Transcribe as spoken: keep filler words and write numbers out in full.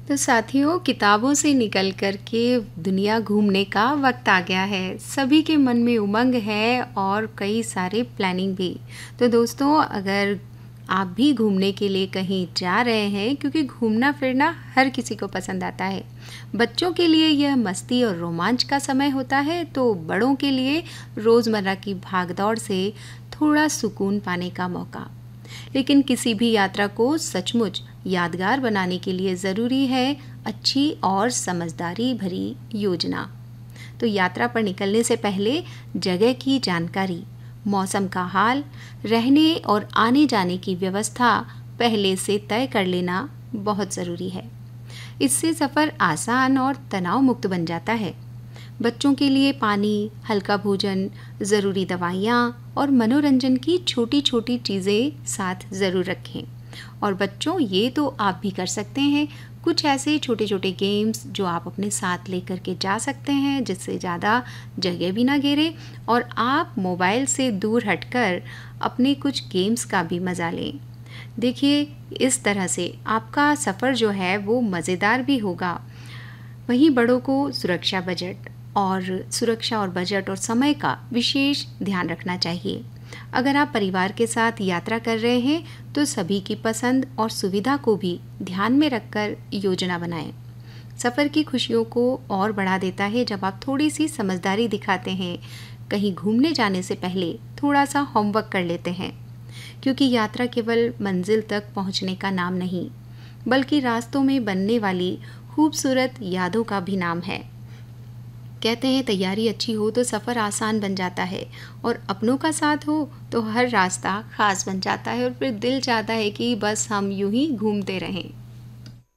तो साथियों, किताबों से निकल कर के दुनिया घूमने का वक्त आ गया है। सभी के मन में उमंग है और कई सारे प्लानिंग भी। तो दोस्तों, अगर आप भी घूमने के लिए कहीं जा रहे हैं, क्योंकि घूमना फिरना हर किसी को पसंद आता है। बच्चों के लिए यह मस्ती और रोमांच का समय होता है, तो बड़ों के लिए रोज़मर्रा की भागदौड़ से थोड़ा सुकून पाने का मौका। लेकिन किसी भी यात्रा को सचमुच यादगार बनाने के लिए ज़रूरी है अच्छी और समझदारी भरी योजना। तो यात्रा पर निकलने से पहले जगह की जानकारी, मौसम का हाल, रहने और आने जाने की व्यवस्था पहले से तय कर लेना बहुत ज़रूरी है। इससे सफ़र आसान और तनाव मुक्त बन जाता है। बच्चों के लिए पानी, हल्का भोजन, ज़रूरी दवाइयाँ और मनोरंजन की छोटी छोटी चीज़ें साथ ज़रूर रखें। और बच्चों, ये तो आप भी कर सकते हैं, कुछ ऐसे छोटे छोटे गेम्स जो आप अपने साथ लेकर के जा सकते हैं, जिससे ज़्यादा जगह भी ना घेरे और आप मोबाइल से दूर हटकर अपने कुछ गेम्स का भी मज़ा लें। देखिए, इस तरह से आपका सफ़र जो है वो मज़ेदार भी होगा। वहीं बड़ों को सुरक्षा बजट और सुरक्षा और बजट और समय का विशेष ध्यान रखना चाहिए। अगर आप परिवार के साथ यात्रा कर रहे हैं तो सभी की पसंद और सुविधा को भी ध्यान में रखकर योजना बनाएं। सफ़र की खुशियों को और बढ़ा देता है जब आप थोड़ी सी समझदारी दिखाते हैं। कहीं घूमने जाने से पहले थोड़ा सा होमवर्क कर लेते हैं, क्योंकि यात्रा केवल मंजिल तक पहुंचने का नाम नहीं, बल्कि रास्तों में बनने वाली खूबसूरत यादों का भी नाम है। कहते हैं तैयारी अच्छी हो तो सफ़र आसान बन जाता है, और अपनों का साथ हो तो हर रास्ता खास बन जाता है और फिर दिल चाहता है कि बस हम यूं ही घूमते रहें।